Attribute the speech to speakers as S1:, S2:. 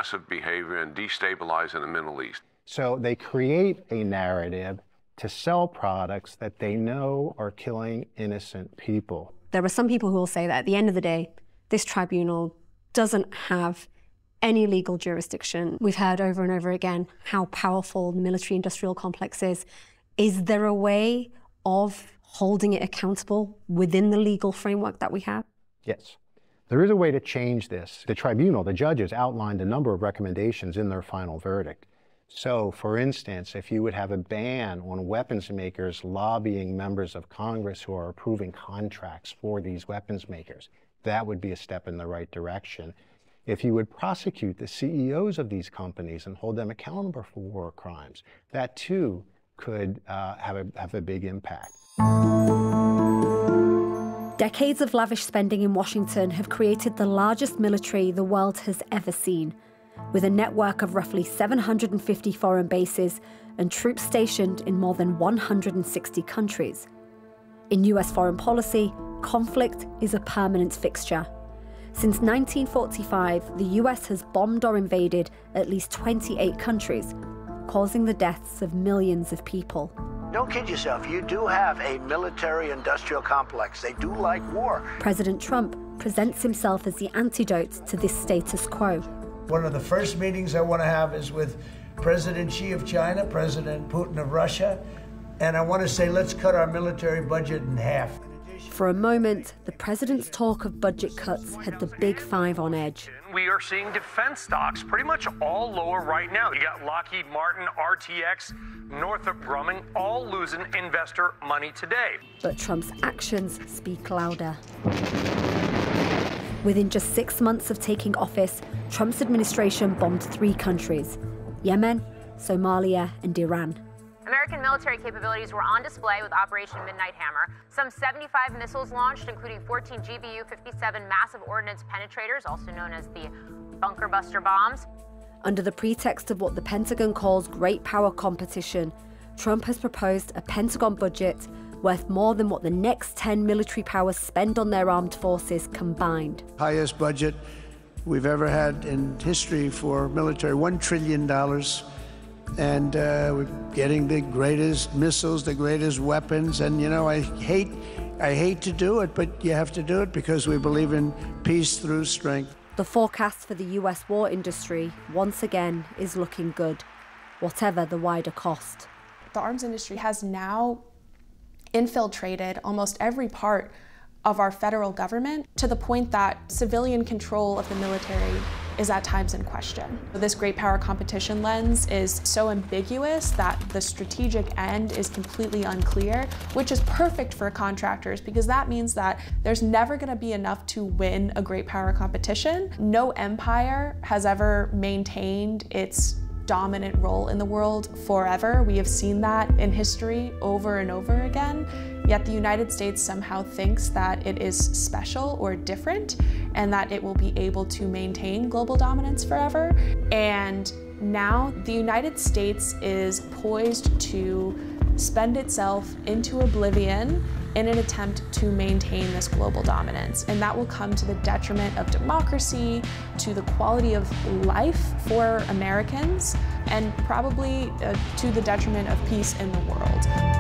S1: aggressive behavior and destabilizing the Middle East.
S2: So they create a narrative to sell products that they know are killing innocent people.
S3: There are some people who will say that at the end of the day, this tribunal doesn't have any legal jurisdiction. We've heard over and over again how powerful the military-industrial complex is. Is there a way of holding it accountable within the legal framework that we have?
S2: Yes. There is a way to change this. The tribunal, the judges, outlined a number of recommendations in their final verdict. So, for instance, if you would have a ban on weapons makers lobbying members of Congress who are approving contracts for these weapons makers, that would be a step in the right direction. If you would prosecute the CEOs of these companies and hold them accountable for war crimes, that too could have a big impact.
S3: Decades of lavish spending in Washington have created the largest military the world has ever seen, with a network of roughly 750 foreign bases and troops stationed in more than 160 countries. In US foreign policy, conflict is a permanent fixture. Since 1945, the US has bombed or invaded at least 28 countries, causing the deaths of millions of people.
S4: Don't kid yourself, you do have a military-industrial complex. They do like war.
S3: President Trump presents himself as the antidote to this status quo.
S4: One of the first meetings I want to have is with President Xi of China, President Putin of Russia, and I want to say, let's cut our military budget in half.
S3: For a moment, the president's talk of budget cuts had the Big Five on edge.
S5: We are seeing defense stocks pretty much all lower right now. You got Lockheed Martin, RTX, Northrop Grumman, all losing investor money today.
S3: But Trump's actions speak louder. Within just 6 months of taking office, Trump's administration bombed 3 countries: Yemen, Somalia, and Iran.
S6: American military capabilities were on display with Operation Midnight Hammer. Some 75 missiles launched, including 14 GBU-57 massive ordnance penetrators, also known as the bunker buster bombs.
S3: Under the pretext of what the Pentagon calls great power competition, Trump has proposed a Pentagon budget worth more than what the next 10 military powers spend on their armed forces combined.
S7: Highest budget we've ever had in history for military, $1 trillion. And we're getting the greatest missiles, the greatest weapons. And, you know, I hate to do it, but you have to do it because we believe in peace through strength.
S3: The forecast for the US war industry, once again, is looking good, whatever the wider cost.
S8: The arms industry has now infiltrated almost every part of our federal government to the point that civilian control of the military is at times in question. This great power competition lens is so ambiguous that the strategic end is completely unclear, which is perfect for contractors because that means that there's never going to be enough to win a great power competition. No empire has ever maintained its dominant role in the world forever. We have seen that in history over and over again. Yet the United States somehow thinks that it is special or different and that it will be able to maintain global dominance forever. And now the United States is poised to spend itself into oblivion in an attempt to maintain this global dominance. And that will come to the detriment of democracy, to the quality of life for Americans, and probably to the detriment of peace in the world.